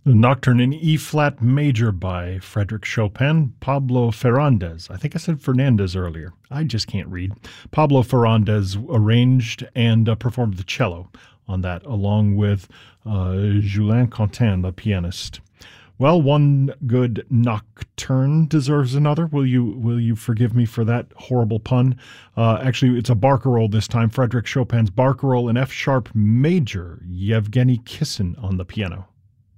The Nocturne in E-flat major by Frédéric Chopin, Pablo Ferrandez. I think I said Fernandez earlier. I just can't read. Pablo Ferrandez arranged and performed the cello on that, along with Julien Quentin, the pianist. Well, one good nocturne deserves another. Will you forgive me for that horrible pun? Actually, it's a barcarolle this time. Frédéric Chopin's barcarolle in F-sharp major. Yevgeny Kissin on the piano.